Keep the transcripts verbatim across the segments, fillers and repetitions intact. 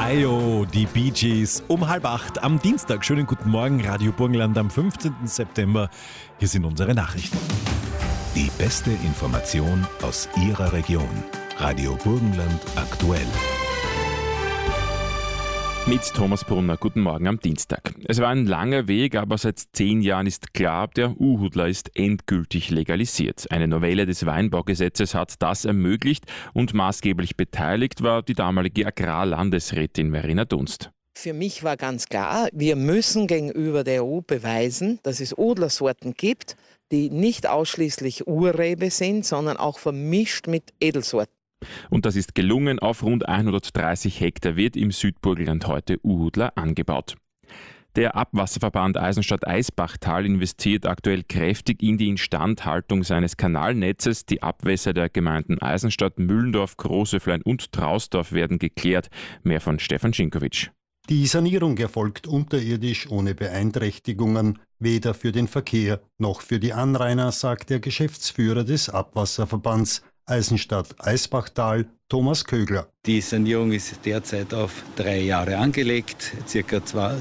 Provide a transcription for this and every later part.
Ayo, die Bee Gees um halb acht am Dienstag. Schönen guten Morgen, Radio Burgenland am fünfzehnten September. Hier sind unsere Nachrichten. Die beste Information aus Ihrer Region. Radio Burgenland aktuell. Mit Thomas Brunner, guten Morgen am Dienstag. Es war ein langer Weg, aber seit zehn Jahren ist klar, der Uhudler ist endgültig legalisiert. Eine Novelle des Weinbaugesetzes hat das ermöglicht und maßgeblich beteiligt war die damalige Agrarlandesrätin Verena Dunst. Für mich war ganz klar, wir müssen gegenüber der E U beweisen, dass es Udlersorten gibt, die nicht ausschließlich Urrebe sind, sondern auch vermischt mit Edelsorten. Und das ist gelungen. Auf rund hundertdreißig Hektar wird im Südburgenland heute Uhudler angebaut. Der Abwasserverband Eisenstadt-Eisbachtal investiert aktuell kräftig in die Instandhaltung seines Kanalnetzes. Die Abwässer der Gemeinden Eisenstadt, Müllendorf, Großöflein und Trausdorf werden geklärt. Mehr von Stefan Schinkowitsch. Die Sanierung erfolgt unterirdisch ohne Beeinträchtigungen, weder für den Verkehr noch für die Anrainer, sagt der Geschäftsführer des Abwasserverbands Eisenstadt-Eisbachtal, Thomas Kögler. Die Sanierung ist derzeit auf drei Jahre angelegt. Circa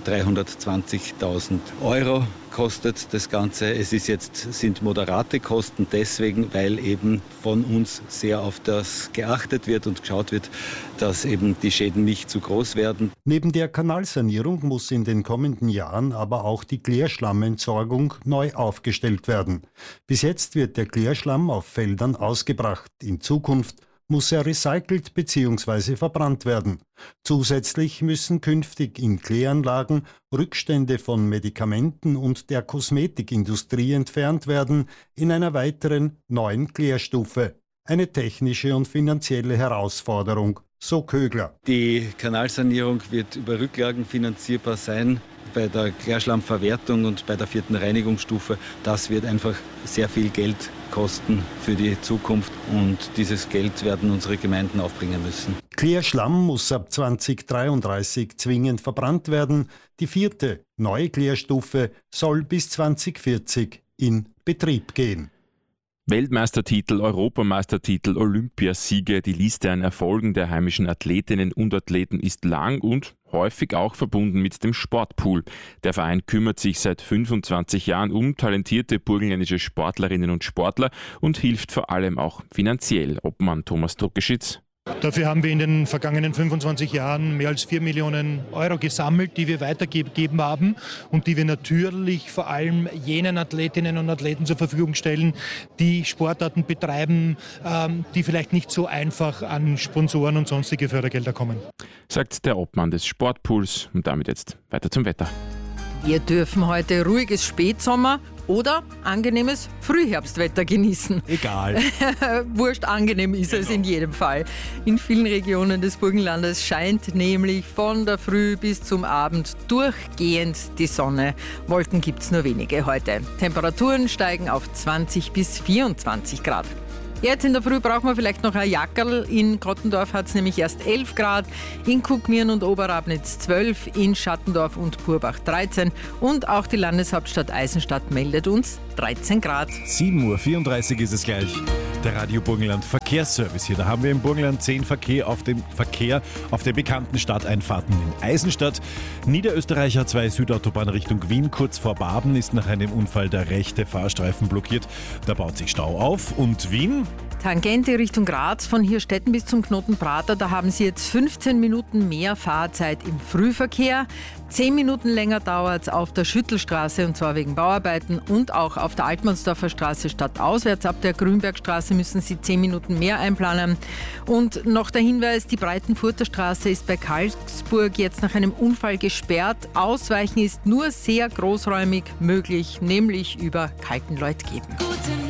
dreihundertzwanzigtausend Euro kostet das Ganze. Es ist jetzt, sind moderate Kosten deswegen, weil eben von uns sehr auf das geachtet wird und geschaut wird, dass eben die Schäden nicht zu groß werden. Neben der Kanalsanierung muss in den kommenden Jahren aber auch die Klärschlammentsorgung neu aufgestellt werden. Bis jetzt wird der Klärschlamm auf Feldern ausgebracht. In Zukunft muss er recycelt bzw. verbrannt werden. Zusätzlich müssen künftig in Kläranlagen Rückstände von Medikamenten und der Kosmetikindustrie entfernt werden, in einer weiteren neuen Klärstufe. Eine technische und finanzielle Herausforderung, so Kögler. Die Kanalsanierung wird über Rücklagen finanzierbar sein. Bei der Klärschlammverwertung und bei der vierten Reinigungsstufe, das wird einfach sehr viel Geld kosten für die Zukunft und dieses Geld werden unsere Gemeinden aufbringen müssen. Klärschlamm muss ab zweitausenddreiunddreißig zwingend verbrannt werden. Die vierte, neue Klärstufe soll bis zweitausendvierzig in Betrieb gehen. Weltmeistertitel, Europameistertitel, Olympiasiege, die Liste an Erfolgen der heimischen Athletinnen und Athleten ist lang und häufig auch verbunden mit dem Sportpool. Der Verein kümmert sich seit fünfundzwanzig Jahren um talentierte burgenländische Sportlerinnen und Sportler und hilft vor allem auch finanziell. Obmann Thomas Druckeschitz. Dafür haben wir in den vergangenen fünfundzwanzig Jahren mehr als vier Millionen Euro gesammelt, die wir weitergegeben haben und die wir natürlich vor allem jenen Athletinnen und Athleten zur Verfügung stellen, die Sportarten betreiben, die vielleicht nicht so einfach an Sponsoren und sonstige Fördergelder kommen. Sagt der Obmann des Sportpools und damit jetzt weiter zum Wetter. Wir dürfen heute ruhiges Spätsommer oder angenehmes Frühherbstwetter genießen. Egal. Wurscht, angenehm ist Genau. es in jedem Fall. In vielen Regionen des Burgenlandes scheint nämlich von der Früh bis zum Abend durchgehend die Sonne. Wolken gibt es nur wenige heute. Temperaturen steigen auf zwanzig bis vierundzwanzig Grad. Jetzt in der Früh brauchen wir vielleicht noch ein Jackerl. In Grottendorf hat es nämlich erst elf Grad, in Kuckmirn und Oberrabnitz zwölf, in Schattendorf und Purbach dreizehn und auch die Landeshauptstadt Eisenstadt meldet uns dreizehn Grad. sieben Uhr vierunddreißig ist es gleich. Der Radio Burgenland Verkehrsservice hier. Da haben wir im Burgenland zehn Verkehr auf dem Verkehr auf den bekannten Stadteinfahrten in Eisenstadt. Niederösterreicher zwei Südautobahn Richtung Wien. Kurz vor Baben ist nach einem Unfall der rechte Fahrstreifen blockiert. Da baut sich Stau auf. Und Wien? Tangente Richtung Graz von Hirstetten bis zum Knoten Prater, da haben Sie jetzt fünfzehn Minuten mehr Fahrzeit im Frühverkehr. zehn Minuten länger dauert es auf der Schüttelstraße und zwar wegen Bauarbeiten und auch auf der Altmannsdorfer Straße stadtauswärts. Ab der Grünbergstraße müssen Sie zehn Minuten mehr einplanen. Und noch der Hinweis, die Breitenfurter Straße ist bei Karlsburg jetzt nach einem Unfall gesperrt. Ausweichen ist nur sehr großräumig möglich, nämlich über Kaltenleutgeben. Guten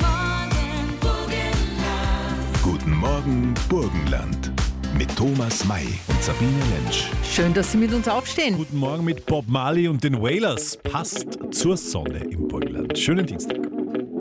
Morgen Burgenland mit Thomas May und Sabine Lentsch. Schön, dass Sie mit uns aufstehen. Guten Morgen mit Bob Marley und den Wailers. Passt zur Sonne im Burgenland. Schönen Dienstag.